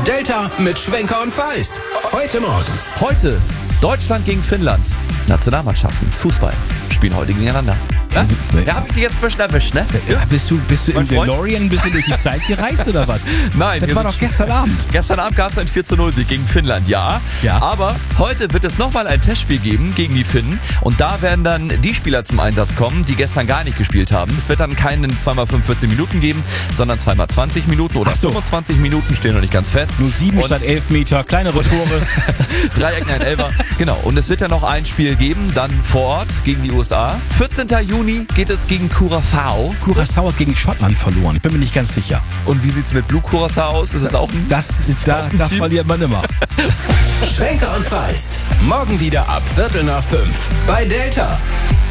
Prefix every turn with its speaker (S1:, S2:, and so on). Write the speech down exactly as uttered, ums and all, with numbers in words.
S1: Delta mit Schwenker und Feist. Heute Morgen.
S2: Heute Deutschland gegen Finnland. Nationalmannschaften, Fußball, spielen heute gegeneinander. Ja? Da hab ich dich jetzt ein bisschen erwischt, ne?
S3: Ja, bist du, bist du im
S2: Mein Freund?
S3: DeLorean ein bisschen durch die Zeit gereist oder was?
S2: Nein.
S3: Das
S2: wir
S3: war
S2: sind
S3: doch gestern Abend.
S2: Gestern Abend gab es einen vier zu null Sieg gegen Finnland, ja.
S3: Ja.
S2: Aber heute wird es nochmal ein Testspiel geben gegen die Finnen. Und da werden dann die Spieler zum Einsatz kommen, die gestern gar nicht gespielt haben. Es wird dann keinen zwei mal fünfundvierzig Minuten geben, sondern zwei mal zwanzig Minuten oder
S3: Ach so.
S2: fünfundzwanzig Minuten, stehen noch nicht ganz fest.
S3: Nur sieben
S2: Und
S3: statt elf Meter, kleinere Tore.
S2: Drei Ecken, ein Elfer. Genau. Und es wird ja noch ein Spiel geben, dann vor Ort gegen die U S A. vierzehnten Juni geht es gegen Curaçao.
S3: Curaçao hat gegen Schottland verloren. Ich bin mir nicht ganz sicher.
S2: Und wie sieht's mit Blue Curaçao aus? Ist es auch ein...
S3: Das ist da,
S2: auch ein
S3: da
S2: Team?
S3: verliert man immer.
S1: Schwenker und Feist. Morgen wieder ab Viertel nach fünf. Bei Delta.